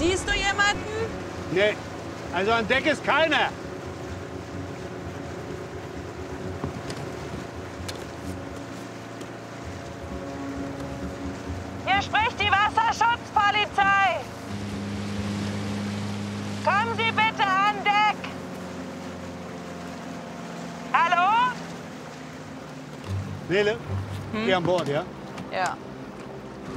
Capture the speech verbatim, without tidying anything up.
Siehst du jemanden? Nee, also an Deck ist keiner. Hier spricht die Wasserschutzpolizei. Kommen Sie bitte an Deck. Hallo? Nele, geh an Bord, ja? Ja.